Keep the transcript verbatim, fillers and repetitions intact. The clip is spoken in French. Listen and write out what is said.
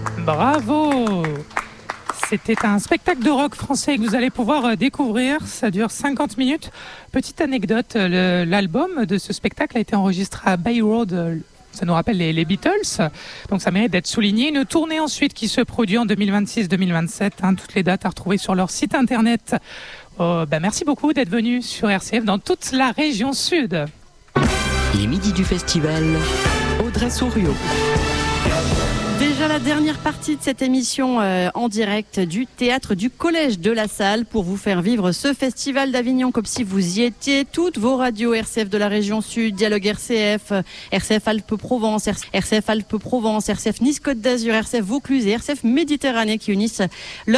Bravo! C'était un spectacle de rock français que vous allez pouvoir découvrir. Ça dure cinquante minutes. Petite anecdote, le, l'album de ce spectacle a été enregistré à Bay Road. Ça nous rappelle les, les Beatles. Donc ça mérite d'être souligné. Une tournée ensuite qui se produit en deux mille vingt-six deux mille vingt-sept. Hein, toutes les dates à retrouver sur leur site internet. Oh, bah merci beaucoup d'être venu sur R C F dans toute la région sud. Les midis du festival, Audrey Souriau. Déjà la dernière partie de cette émission euh, en direct du théâtre du Collège de la Salle pour vous faire vivre ce festival d'Avignon comme si vous y étiez. Toutes vos radios R C F de la région sud, Dialogue R C F, R C F Alpes-Provence, R C F Alpes-Provence, R C F Nice-Côte d'Azur, R C F Vaucluse et R C F Méditerranée qui unissent leur